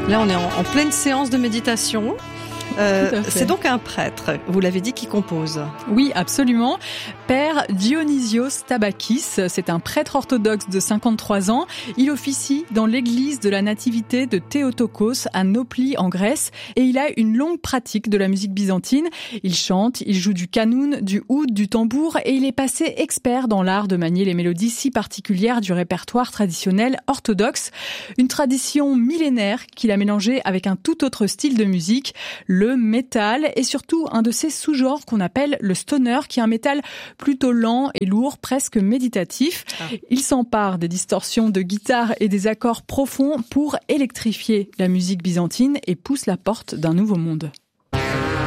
Là, on est en pleine séance de méditation. C'est donc un prêtre, vous l'avez dit, qui compose. Oui, absolument. Père Dionysios Tabakis, c'est un prêtre orthodoxe de 53 ans. Il officie dans l'église de la Nativité de Théotokos à Nauplie en Grèce et il a une longue pratique de la musique byzantine. Il chante, il joue du kanoun, du oud, du tambour et il est passé expert dans l'art de manier les mélodies si particulières du répertoire traditionnel orthodoxe. Une tradition millénaire qu'il a mélangée avec un tout autre style de musique, le métal, et surtout un de ces sous-genres qu'on appelle le stoner, qui est un métal plutôt lent et lourd, presque méditatif. Il s'empare des distorsions de guitare et des accords profonds pour électrifier la musique byzantine et pousse la porte d'un nouveau monde.